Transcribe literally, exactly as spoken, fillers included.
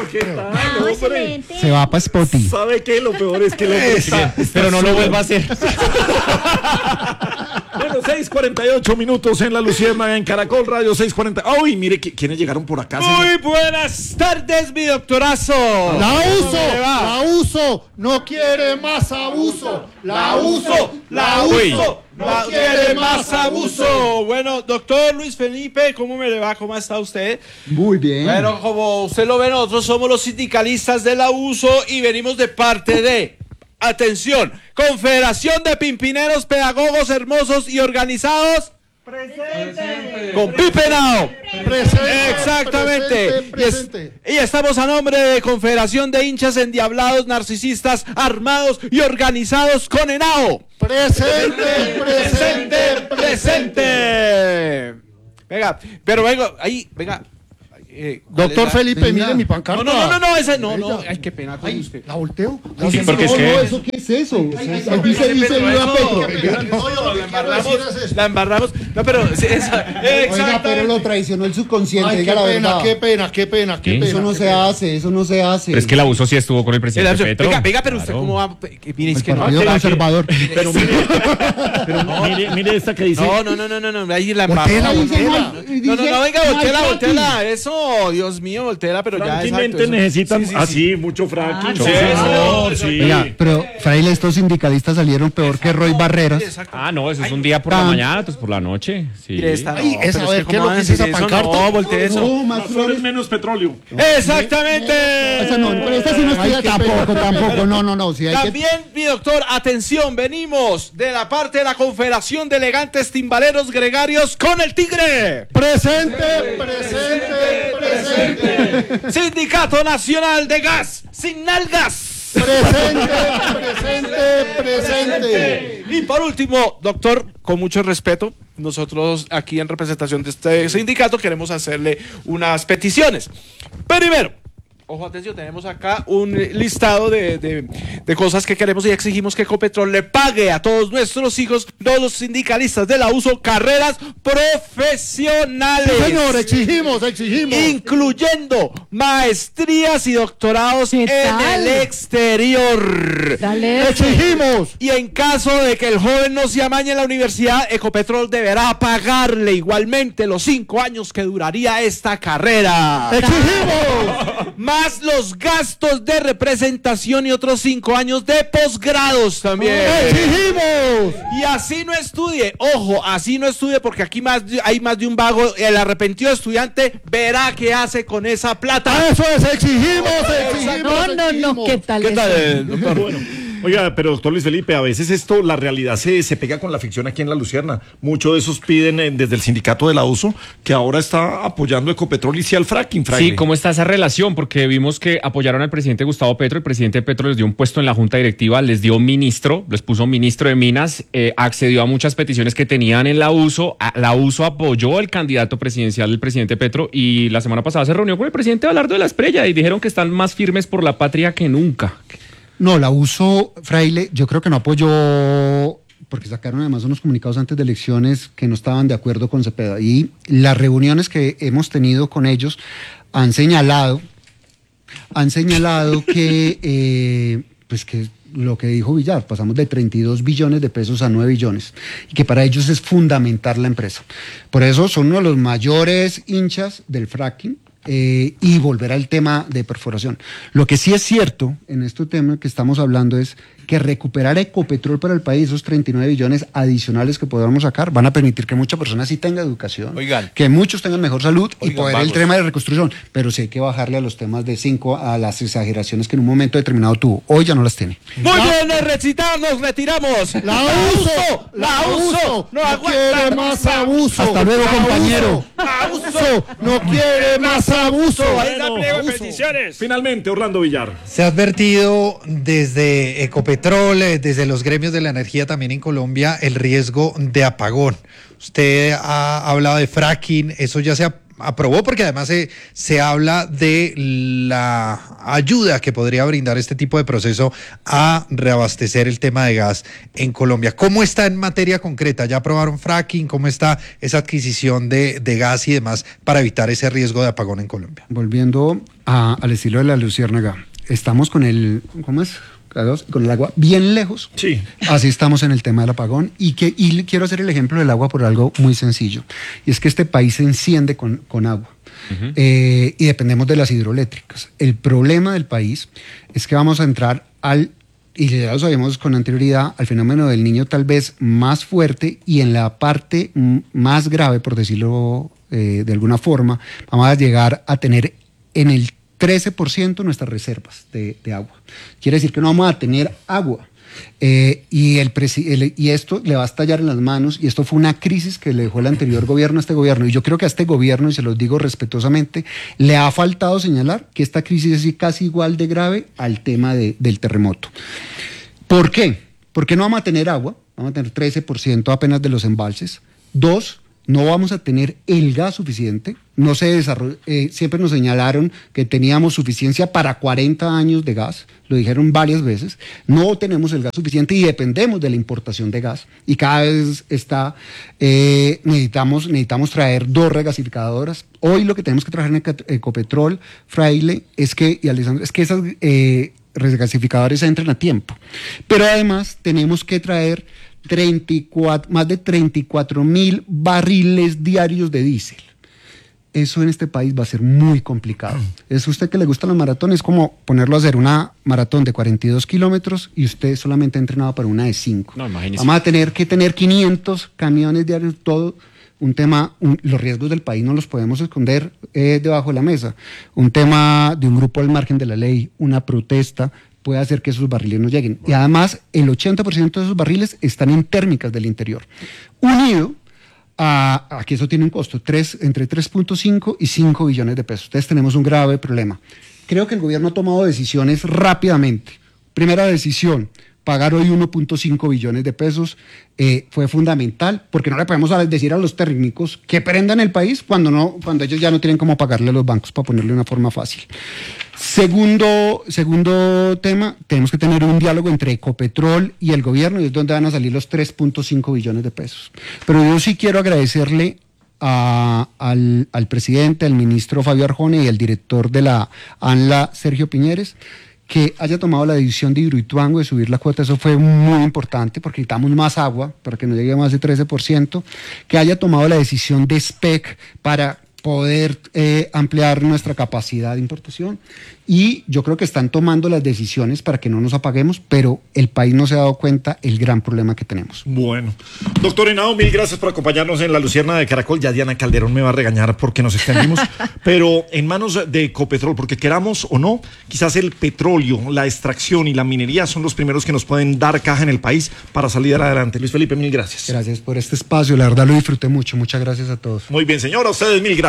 ¿qué tal, No, hombre? excelente. Se va para Spotty. ¿Sabe qué? Lo peor es que lo Está- pero no lo vuelva a hacer. Bueno, seis cuarenta y ocho minutos en La Luciérnaga, en Caracol Radio seis cuarenta. ¡Ay, mire qui- quiénes llegaron por acá! señor? Muy buenas tardes, mi doctorazo. La uso, ¿Cómo le va? la uso, no quiere más abuso. La uso, la Uy, uso, no no quiere más abuso. Bueno, doctor Luis Felipe, ¿cómo me le va? ¿Cómo está usted? Muy bien. Bueno, como usted lo ve, nosotros somos los sindicalistas del abuso y venimos de parte de, atención, Confederación de Pimpineros, Pedagogos Hermosos y Organizados. Presente. Con Pipenao. Presente, Exactamente. presente, presente. Y, es- y estamos a nombre de Confederación de Hinchas Endiablados, Narcisistas, Armados y Organizados con Henao. Presente, presente, presente. Venga, pero venga, ahí, venga. Eh, ¿cuál Doctor es la- Felipe, Venga. mire mi pancarta. No, no, no, no, ese no, no. Ella. Ay, qué pena con Ay, usted. ¿la volteo? Sí, no, porque es no, que- no, ¿eso qué es eso? Ahí dice, dice viva Petro. La embarramos, la embarramos. No, pero sí, esa- Oiga, pero lo traicionó el subconsciente, Ay, qué diga la pena, verdad. qué pena, qué pena, qué ¿Sí? pena. Eso no qué se pena. hace, eso no se hace. Pero es que el abuso sí estuvo con el presidente Venga, Petro. venga, venga, pero usted Claro. cómo va. Mire, es El que no. Partido aquí- Conservador. Pero mire, pero mire, mire esta que dice. No, no, no, no, no, no, ahí la Voltéela, embarramos. voltéela. No, no, no, no, venga, volteela, volteela. Eso, Dios mío, volteela, pero ya Francamente exacto, eso. necesitan Sí, sí, sí. así mucho fracking. Ah, sí, sí, señor, eso, sí. Oiga, Pero, Fraile, estos sindicalistas salieron peor que Roy Barreras. Exacto. Ah, no, eso es un día por la Tan- mañana, otros por la noche. Sí. Mire esta, Ay, no, esa, pero a ver, que ¿qué es cómo lo que van a dice decir esa eso? pancarta? No, voltee eso. No, más Más flores, flores. menos petróleo. Exactamente. Esa no, pero esta sí no Ay, estoy qué tampoco, pena. tampoco. No, no, no. Si hay que... También, mi doctor, atención, venimos de la parte de la Confederación de Elegantes Timbaleros Gregarios con el Tigre. Presente, presente, presente. Sindicato Nacional de Gas sin nalgas. Presente, presente, presente. Y por último, doctor, con mucho respeto, nosotros aquí en representación de este sindicato queremos hacerle unas peticiones. Primero, ojo, atención, tenemos acá un listado de, de, de cosas que queremos y exigimos que Ecopetrol le pague a todos nuestros hijos, todos los sindicalistas del abuso, carreras profesionales. Sí, señor, exigimos, exigimos. Incluyendo maestrías y doctorados en tal? el exterior. Dale. Exigimos. Y en caso de que el joven no se amañe en la universidad, Ecopetrol deberá pagarle igualmente los cinco años que duraría esta carrera. Exigimos. Más los gastos de representación y otros cinco años de posgrados también. Exigimos. Y así no estudie, ojo, así no estudie porque aquí más de- hay más de un vago. El arrepentido estudiante verá qué hace con esa plata. Eso es, exigimos, exigimos. No, no, no, exigimos. ¿qué tal ¿Qué eso? tal, eh, doctor? Bueno, oiga, pero doctor Luis Felipe, a veces esto, la realidad se, se pega con la ficción aquí en La Lucierna. Muchos de esos piden eh, desde el sindicato del abuso, que ahora está apoyando Ecopetrol y sí al fracking, fraile. Sí, ¿cómo está esa relación? Porque vimos que apoyaron al presidente Gustavo Petro, el presidente Petro les dio un puesto en la junta directiva, les dio ministro, les puso ministro de Minas, eh, accedió a muchas peticiones que tenían en la uso, a, la uso apoyó al candidato presidencial del presidente Petro y la semana pasada se reunió con el presidente Abelardo de la Espriella y dijeron que están más firmes por la patria que nunca. No, la uso, Fraile, yo creo que no apoyó, porque sacaron además unos comunicados antes de elecciones que no estaban de acuerdo con Cepeda. Y las reuniones que hemos tenido con ellos han señalado, han señalado que, eh, pues que lo que dijo Villar, pasamos de treinta y dos billones de pesos a nueve billones, y que para ellos es fundamental la empresa. Por eso son uno de los mayores hinchas del fracking. Eh, y volver al tema de perforación. Lo que sí es cierto en este tema que estamos hablando es que recuperar Ecopetrol para el país, esos treinta y nueve billones adicionales que podamos sacar, van a permitir que muchas personas sí tengan educación, Oigan. que muchos tengan mejor salud y Oigan, poder el vagos. tema de reconstrucción, pero sí hay que bajarle a los temas de cinco, a las exageraciones que en un momento determinado tuvo. Hoy ya no las tiene. Muy bien, nos recitamos, nos retiramos. La uso, la uso. no No aguanta quiere más abuso. Hasta luego, La compañero. uso, la uso. No quiere más abuso. Ahí está Bueno, pliego de abuso. peticiones. Finalmente, Orlando Villar. Se ha advertido desde Ecopetrol, eh, desde los gremios de la energía también en Colombia, el riesgo de apagón. Usted ha hablado de fracking, eso ya se ha aprobó, porque además se, se habla de la ayuda que podría brindar este tipo de proceso a reabastecer el tema de gas en Colombia. ¿Cómo está en materia concreta? ¿Ya aprobaron fracking? ¿Cómo está esa adquisición de, de gas y demás para evitar ese riesgo de apagón en Colombia? Volviendo a, al estilo de la Luciérnaga, estamos con el, ¿cómo es? Con el agua bien lejos. Sí. Así estamos en el tema del apagón y, que, y quiero hacer el ejemplo del agua por algo muy sencillo. Y es que este país se enciende con, con agua. Uh-huh. eh, y dependemos de las hidroeléctricas. El problema del país es que vamos a entrar al, y ya lo sabemos con anterioridad, al fenómeno del Niño tal vez más fuerte y en la parte m- más grave, por decirlo eh, de alguna forma, vamos a llegar a tener en el trece por ciento nuestras reservas de, de agua. Quiere decir que no vamos a tener agua. Eh, y, el presi- el, y esto le va a estallar en las manos, y esto fue una crisis que le dejó el anterior gobierno a este gobierno. Y yo creo que a este gobierno, y se los digo respetuosamente, le ha faltado señalar que esta crisis es casi igual de grave al tema de, del terremoto. ¿Por qué? Porque no vamos a tener agua, vamos a tener trece por ciento apenas de los embalses. Dos, no vamos a tener el gas suficiente. No se desarrolla, eh, siempre nos señalaron que teníamos suficiencia para cuarenta años de gas, lo dijeron varias veces. No tenemos el gas suficiente y dependemos de la importación de gas. Y cada vez está, eh, necesitamos, necesitamos traer dos regasificadoras. Hoy lo que tenemos que trabajar en Ecopetrol, Fraile, es que, y Alessandro, es que esas eh, regasificadores entren a tiempo. Pero además tenemos que traer treinta y cuatro, más de treinta y cuatro mil barriles diarios de diésel. Eso en este país va a ser muy complicado. Es usted que le gustan los maratones, es como ponerlo a hacer una maratón de cuarenta y dos kilómetros y usted solamente ha entrenado para una de cinco. No, imagínese. Vamos a tener que tener quinientos camiones diarios, todo un tema, un, los riesgos del país no los podemos esconder eh, debajo de la mesa. Un tema de un grupo al margen de la ley, una protesta, puede hacer que esos barriles no lleguen. Y además, el ochenta por ciento de esos barriles están en térmicas del interior. Unido a, a que eso tiene un costo, tres, entre tres punto cinco y cinco billones de pesos. Entonces tenemos un grave problema. Creo que el gobierno ha tomado decisiones rápidamente. Primera decisión, pagar hoy uno punto cinco billones de pesos eh, fue fundamental, porque no le podemos decir a los técnicos que prendan el país cuando, no, cuando ellos ya no tienen cómo pagarle a los bancos, para ponerle una forma fácil. Segundo, segundo tema, tenemos que tener un diálogo entre Ecopetrol y el gobierno, y es donde van a salir los tres punto cinco billones de pesos. Pero yo sí quiero agradecerle a, al, al presidente, al ministro Fabio Arjona y al director de la ANLA, Sergio Piñeres, que haya tomado la decisión de Hidroituango de subir la cuota. Eso fue muy importante porque necesitamos más agua para que no llegue a más de trece por ciento, que haya tomado la decisión de S P E C para poder eh, ampliar nuestra capacidad de importación, y yo creo que están tomando las decisiones para que no nos apaguemos, pero el país no se ha dado cuenta el gran problema que tenemos. Bueno, doctor Henao, mil gracias por acompañarnos en La Lucierna de Caracol. Ya Diana Calderón me va a regañar porque nos extendimos, pero en manos de Ecopetrol, porque queramos o no, quizás el petróleo, la extracción y la minería son los primeros que nos pueden dar caja en el país para salir adelante. Luis Felipe, mil gracias. Gracias por este espacio, la verdad lo disfruté mucho, muchas gracias a todos. Muy bien, señora, a ustedes mil gracias.